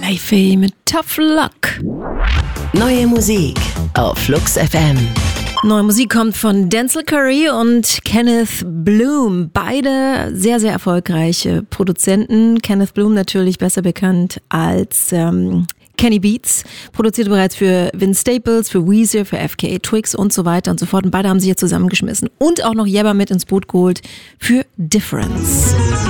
Leify mit Tough Luck. Neue Musik auf Flux FM. Neue Musik kommt von Denzel Curry und Kenneth Bloom. Beide sehr, sehr erfolgreiche Produzenten. Kenneth Bloom natürlich besser bekannt als Kenny Beats, produzierte bereits für Vince Staples, für Weezer, für FKA Twigs und so weiter und so fort. Und beide haben sich jetzt zusammengeschmissen und auch noch Yebba mit ins Boot geholt für Difference.